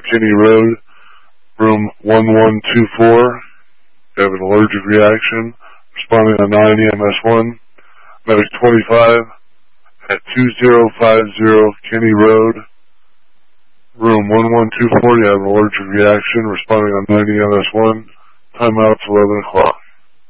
Kinney Road, room 1124. You have an allergic reaction. Responding on 9 EMS1. Medic 25 at 2050 Kinney Road, room 1124. You have an allergic reaction. Responding on 9 EMS1. Time out 11 o'clock.